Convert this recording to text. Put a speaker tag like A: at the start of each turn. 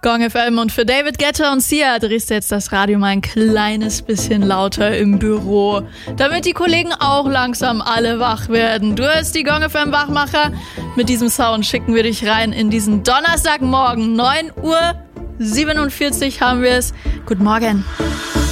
A: Gong FM und für David Guetta und Sia drehst du jetzt das Radio mal ein kleines bisschen lauter im Büro, damit die Kollegen auch langsam alle wach werden. Du hörst die Gong FM Wachmacher. Mit diesem Sound schicken wir dich rein in diesen Donnerstagmorgen. 9:47 Uhr haben wir es. Guten Morgen.